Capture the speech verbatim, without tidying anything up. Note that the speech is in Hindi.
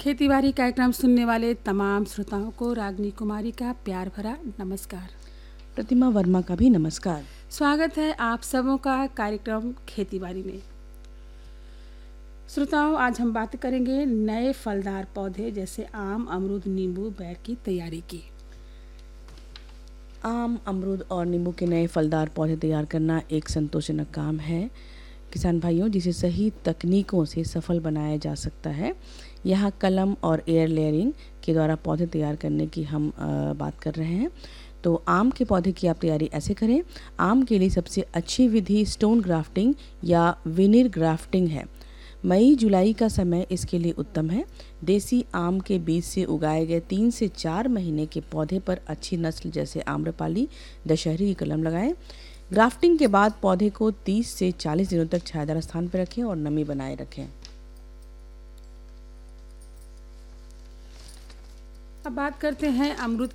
खेतीबाड़ी कार्यक्रम सुनने वाले तमाम श्रोताओं को रागनी कुमारी का प्यार भरा नमस्कार। प्रतिमा वर्मा का भी नमस्कार। स्वागत है आप सबों का कार्यक्रम खेतीबाड़ी में। श्रोताओं, आज हम बात करेंगे नए फलदार पौधे जैसे आम, अमरूद, नींबू, बैर की तैयारी की। आम, अमरूद और नींबू के नए फलदार पौधे तैयार करना एक संतोषजनक काम है किसान भाइयों, जिसे सही तकनीकों से सफल बनाया जा सकता है। यहाँ कलम और एयर लेयरिंग के द्वारा पौधे तैयार करने की हम आ, बात कर रहे हैं। तो आम के पौधे की आप तैयारी ऐसे करें। आम के लिए सबसे अच्छी विधि स्टोन ग्राफ्टिंग या विनिर ग्राफ्टिंग है। मई जुलाई का समय इसके लिए उत्तम है। देसी आम के बीज से उगाए गए तीन से चार महीने के पौधे पर अच्छी नस्ल जैसे आम्रपाली, दशहरी की कलम लगाएं। ग्राफ्टिंग के बाद पौधे को तीस से चालीस दिनों तक छायादार स्थान पर रखें और नमी बनाए रखें। अब बात करते हैं अमरूद